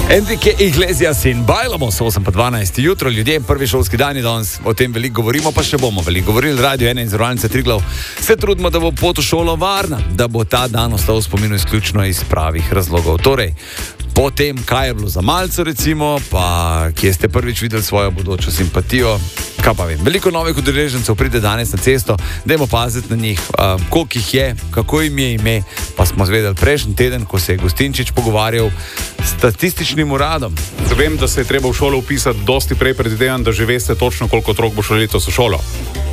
Enrique Iglesias in Bailamos, 8:12 jutro, ljudje, prvi šolski dan je danes, o tem veliko govorimo, pa še bomo veliko govorili. Radio 1 in Zavarovalnica Triglav se trudimo, da bo pot v šolo varna, da bo ta dan ostal v spominu izključno iz pravih razlogov. Torej, po tem, kaj je bilo za malce, recimo, pa kje ste prvič videli svojo bodočo simpatijo, kaj pa vem. Veliko novih udeležencev pride danes na cesto, dajmo paziti na njih, koliko jih je, kako jim je ime, pa smo zvedeli prejšnji teden, ko se je Gustinčič pogovarjal s statističnim uradom. Vem, da se je treba v šolo upisati dosti prej, predvidevam, da že veste točno, koliko otrok bo šlo letos v šolo.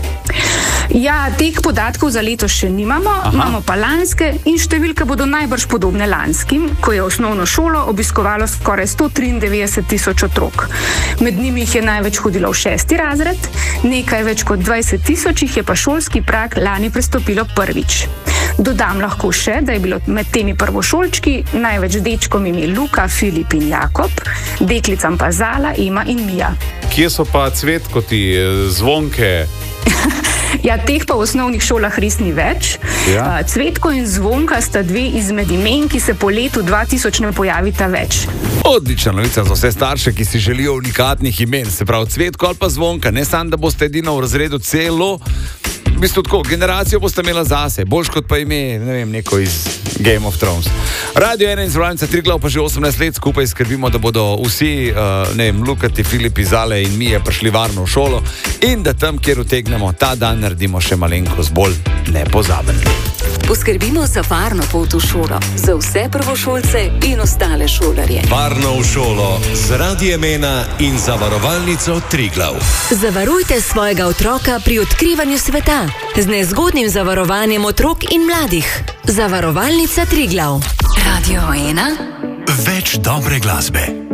Ja, teh podatkov za letos še nimamo, imamo pa lanske in številke bodo najbrž podobne lanskim, ko je osnovno šolo obiskovalo skoraj 193 tisoč otrok. Med njimi jih je največ hodilo v 6. razred, nekaj več kot 20 tisoč jih je pa šolski prag lani prestopilo prvič. Dodam lahko še, da je bilo med temi prvošolčki največ dečkom ime Luka, Filip in Jakob, deklicam pa Zala, Ema in Mija. Kje so pa Cvetkoti, Zvonke? Ja, teh pa v osnovnih šolah res ni več. Ja. Cvetko in Zvonka sta dve izmed imen, ki se po letu 2000 ne pojavita več. Odlična novica za vse starše, ki si želijo unikatnih imen, se pravi Cvetko ali pa Zvonka, ne samo, da boste edina v razredu celo, v bistvu tako, generacijo boste imela zase, boljš kot pa ime, ne vem, neko iz Game of Thrones. Radio 1 in Zavarovalnica Triglav pa že 18 let skupaj skrbimo, da bodo vsi, ne vem, Lukati, Filipi, Zale in Mije prišli varno v šolo in da tam, kjer utegnemo, ta dan naredimo še malenkost bolj nepozaben. Poskrbimo za varno pot v šolo, za vse prvošolce in ostale šolarje. Varno v šolo z Radiem 1 in Zavarovalnico Triglav. Zavarujte svojega otroka pri odkrivanju sveta z nezgodnim zavarovanjem otrok in mladih. Zavarovalnica Triglav. Radio 1. Več dobre glasbe.